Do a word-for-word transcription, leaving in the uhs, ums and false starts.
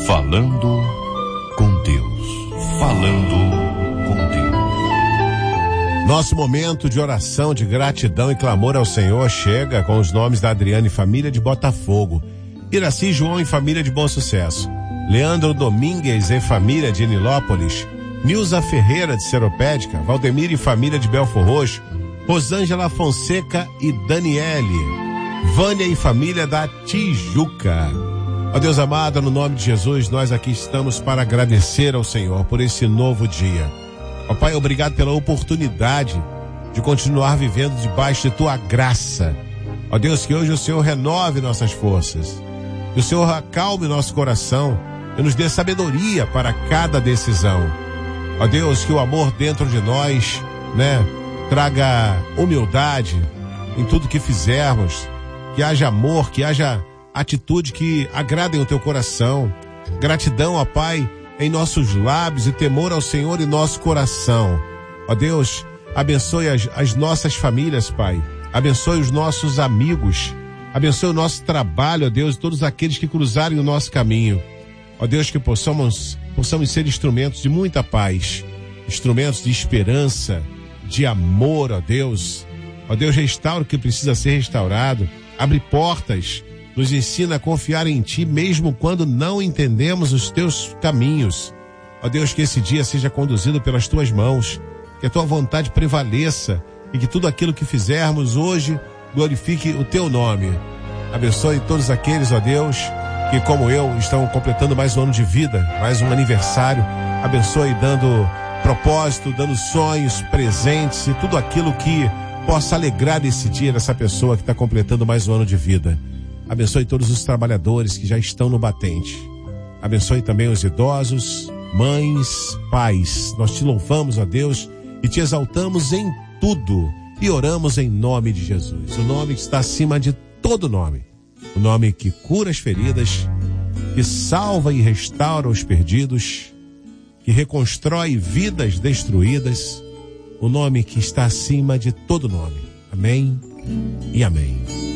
Falando com Deus. Falando com Deus. Nosso momento de oração, de gratidão e clamor ao Senhor chega com os nomes da Adriane e família de Botafogo, Iraci João e família de Bom Sucesso, Leandro Domingues e família de Nilópolis, Nilza Ferreira de Seropédica, Valdemir e família de Belfor Roxo, Rosângela Fonseca e Daniele, Vânia e família da Tijuca. Ó Deus amado, no nome de Jesus, nós aqui estamos para agradecer ao Senhor por esse novo dia. Ó Pai, obrigado pela oportunidade de continuar vivendo debaixo de Tua graça. Ó Deus, que hoje o Senhor renove nossas forças, que o Senhor acalme nosso coração e nos dê sabedoria para cada decisão. Ó Deus, que o amor dentro de nós, né, traga humildade em tudo que fizermos, que haja amor, que haja atitude que agradem o Teu coração. Gratidão, ó Pai, em nossos lábios e temor ao Senhor em nosso coração. Ó Deus, abençoe as, as nossas famílias, Pai. Abençoe os nossos amigos. Abençoe o nosso trabalho, ó Deus, e todos aqueles que cruzarem o nosso caminho. Ó Deus, que possamos, possamos ser instrumentos de muita paz, instrumentos de esperança, de amor, ó Deus. Ó Deus, restaura o que precisa ser restaurado. Abre portas, nos ensina a confiar em Ti, mesmo quando não entendemos os Teus caminhos. Ó Deus, que esse dia seja conduzido pelas Tuas mãos, que a Tua vontade prevaleça e que tudo aquilo que fizermos hoje glorifique o Teu nome. Abençoe todos aqueles, ó Deus, que como eu estão completando mais um ano de vida, mais um aniversário. Abençoe dando propósito, dando sonhos, presentes e tudo aquilo que possa alegrar esse dia dessa pessoa que está completando mais um ano de vida. Abençoe todos os trabalhadores que já estão no batente. Abençoe também os idosos, mães, pais. Nós Te louvamos, ó Deus, e Te exaltamos em tudo e oramos em nome de Jesus, o nome que está acima de todo nome, o nome que cura as feridas, que salva e restaura os perdidos, que reconstrói vidas destruídas, o nome que está acima de todo nome. Amém e amém.